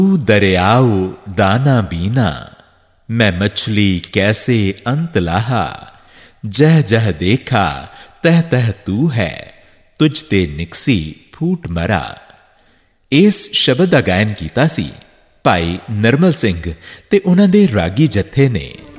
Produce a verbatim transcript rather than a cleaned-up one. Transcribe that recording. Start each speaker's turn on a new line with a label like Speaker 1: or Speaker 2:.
Speaker 1: तू दरियाओ दाना बीना, मैं मछली कैसे अंत लाहा। जह जह देखा तह तह तू है, तुझ ते निकसी फूट मरा। इस शब्द का गायन कीता सी भाई नरमल सिंह ते उन्हां दे रागी जत्थे ने।